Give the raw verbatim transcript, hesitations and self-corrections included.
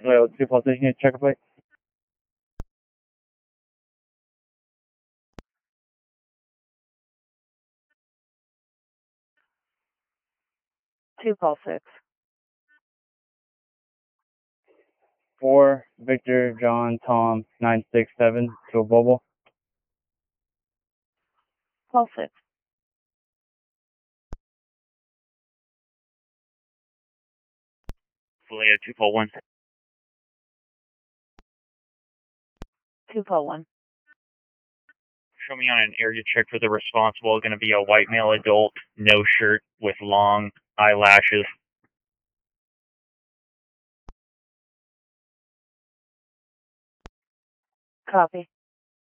Well, two four six, check a plate. Two Paul six. Four Victor John Tom nine six seven to a Bobo. Paul six. Vallejo two Paul one. Two Paul one. Show me on an area check for the responsible. Going to be a white male adult, no shirt, with long eyelashes. Copy.